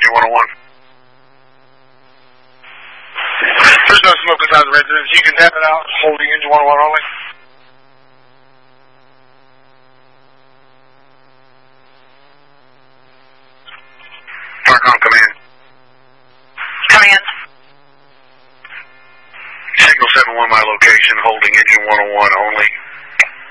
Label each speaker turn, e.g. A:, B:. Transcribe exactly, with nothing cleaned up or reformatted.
A: engine one oh one. There's no smoke inside the residence. You can tap it out, holding engine one oh one only. Farcom command.
B: Coming in.
A: Signal seven one my location, holding engine one oh one only.